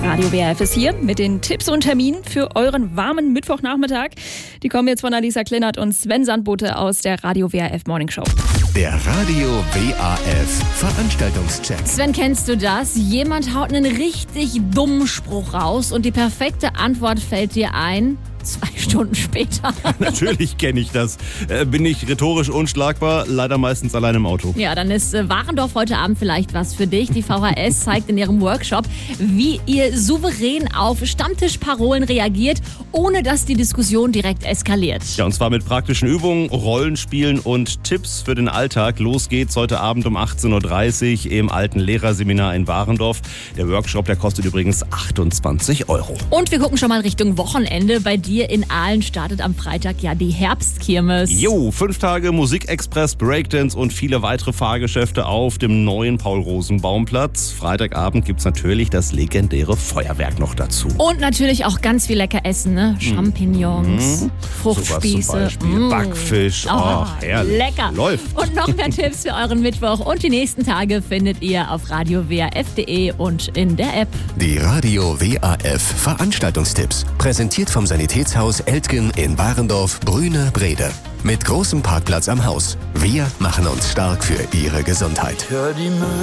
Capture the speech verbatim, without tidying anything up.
Radio W R F ist hier mit den Tipps und Terminen für euren warmen Mittwochnachmittag. Die kommen jetzt von Alisa Kleinert und Sven Sandbote aus der Radio W R F Morning Show. Der Radio W A F Veranstaltungscheck. Sven, kennst du das? Jemand haut einen richtig dummen Spruch raus und die perfekte Antwort fällt dir ein. Zwei Stunden später. Natürlich kenne ich das. Äh, bin ich rhetorisch unschlagbar, leider meistens allein im Auto. Ja, dann ist äh, Warendorf heute Abend vielleicht was für dich. Die V H S zeigt in ihrem Workshop, wie ihr souverän auf Stammtischparolen reagiert, ohne dass die Diskussion direkt eskaliert. Ja, und zwar mit praktischen Übungen, Rollenspielen und Tipps für den Alltag. Los geht's heute Abend um achtzehn Uhr dreißig im alten Lehrerseminar in Warendorf. Der Workshop, der kostet übrigens achtundzwanzig Euro. Und wir gucken schon mal Richtung Wochenende. Bei dir in Aalen startet am Freitag ja die Herbstkirmes. Jo, fünf Tage Musikexpress, Breakdance und viele weitere Fahrgeschäfte auf dem neuen Paul-Rosenbaum-Platz. Freitagabend gibt's natürlich das legendäre Feuerwerk noch dazu. Und natürlich auch ganz viel lecker Essen, ne? Champignons, Mhm. Fruchtspieße, Sowas zum Beispiel, mm. Backfisch, Oh, oh, herrlich. lecker. Läuft. Und noch mehr Tipps für euren Mittwoch und die nächsten Tage findet ihr auf radio w r f punkt de und in der App. Die Radio W A F Veranstaltungstipps. Präsentiert vom Sanitätshaus Eltgen in Warendorf, Brüne, Brede. Mit großem Parkplatz am Haus. Wir machen uns stark für Ihre Gesundheit.